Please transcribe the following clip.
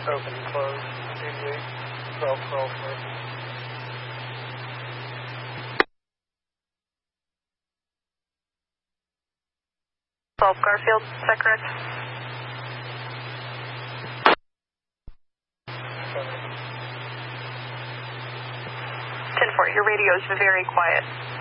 Open and close. 88, 12, 12, 12 Garfield, is that correct? 10-4, your radio is very quiet.